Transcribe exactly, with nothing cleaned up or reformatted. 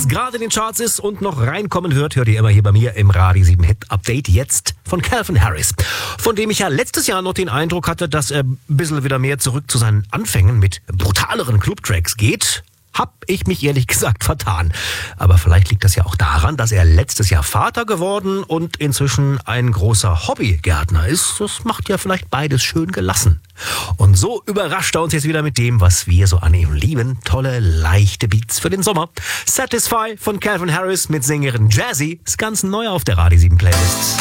was gerade in den Charts ist und noch reinkommen wird, hört ihr immer hier bei mir im Radio sieben Hit Update jetzt von Calvin Harris, von dem ich ja letztes Jahr noch den Eindruck hatte, dass er ein bisschen wieder mehr zurück zu seinen Anfängen mit brutaleren Clubtracks geht. Hab ich mich ehrlich gesagt vertan. Aber vielleicht liegt das ja auch daran, dass er letztes Jahr Vater geworden und inzwischen ein großer Hobbygärtner ist. Das macht ja vielleicht beides schön gelassen. Und so überrascht er uns jetzt wieder mit dem, was wir so an ihm lieben. Tolle, leichte Beats für den Sommer. Satisfy von Calvin Harris mit Sängerin Jazzy ist ganz neu auf der Radio sieben Playlist.